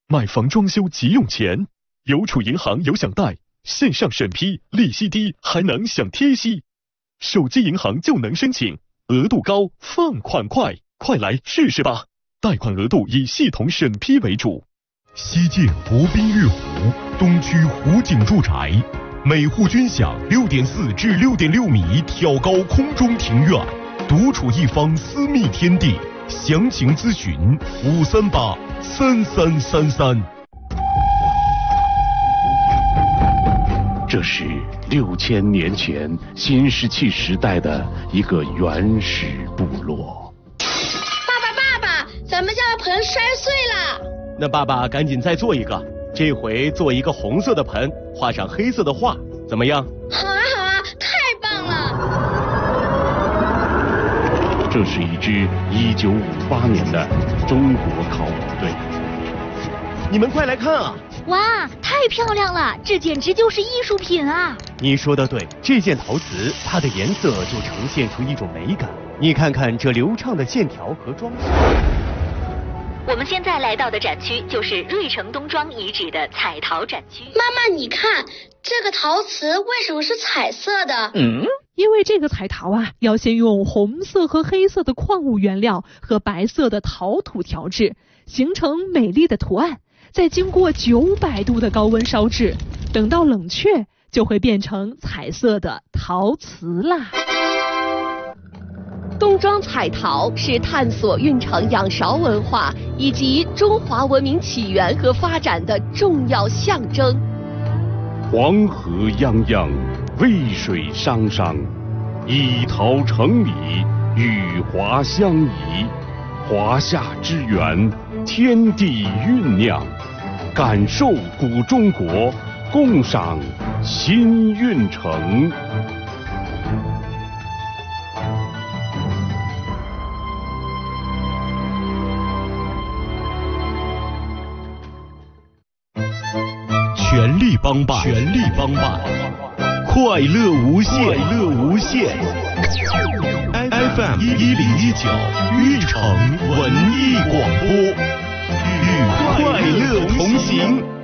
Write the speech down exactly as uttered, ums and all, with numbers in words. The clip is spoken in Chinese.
买房装修急用钱，邮储银行有享贷，线上审批，利息低，还能享贴息。手机银行就能申请，额度高，放款快，快来试试吧！贷款额度以系统审批为主。 西建国宾悦湖东区湖景住宅，每户均享六点四至六点六米挑高空中庭院，独处一方私密天地。详情咨询五三八三三三三。 这是六千年前新石器时代的一个原始部落。 爸爸，爸爸，咱们家的盆摔碎了。 那爸爸赶紧再做一个，这回做一个红色的盆，画上黑色的画，怎么样？ 好啊，好啊，太棒了！ 这是一支一九五八年的中国考古队。 你们快来看啊！ 哇，太漂亮了，这简直就是艺术品啊！ 你说的对，这件陶瓷它的颜色就呈现出一种美感。你看看这流畅的线条和装饰。 我们现在来到的展区就是芮城东庄遗址的彩陶展区。 妈妈，你看这个陶瓷为什么是彩色的？ 嗯，因为这个彩陶啊，要先用红色和黑色的矿物原料和白色的陶土调制，形成美丽的图案。再经过九百度的高温烧制，等到冷却就会变成彩色的陶瓷啦。 东庄彩陶是探索运城仰韶文化以及中华文明起源和发展的重要象征。 黄河泱泱，渭水汤汤，以陶成礼，与华相宜。华夏之源，天地酝酿，感受古中国，共赏新运城。 全力帮办，全力帮办，快乐无限，快乐无限。F M 一零一九，芮城文艺广播，与快乐同行。